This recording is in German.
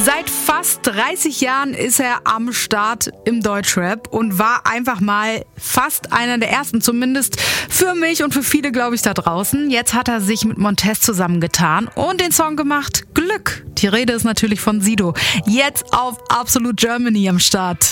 Seit fast 30 Jahren ist er am Start im Deutschrap und war einfach mal fast einer der ersten, zumindest für mich und für viele, glaube ich, da draußen. Jetzt hat er sich mit Montez zusammengetan und den Song gemacht Glück. Die Rede ist natürlich von Sido. Jetzt auf Absolut Germany am Start.